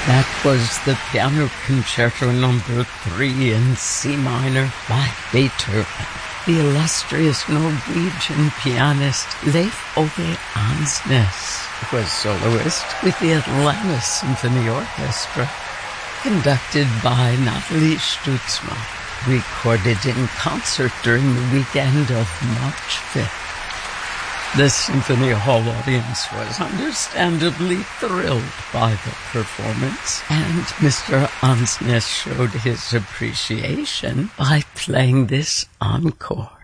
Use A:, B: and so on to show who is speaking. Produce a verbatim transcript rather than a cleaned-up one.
A: That was the Piano Concerto Number three in C minor by Beethoven. The illustrious Norwegian pianist Leif Ove Ansnes was soloist with the Atlanta Symphony Orchestra, conducted by Nathalie Stutzmann, recorded in concert during the weekend of March fifth. The Symphony Hall audience was understandably thrilled by the performance, and Mister Ansnes showed his appreciation by playing this encore.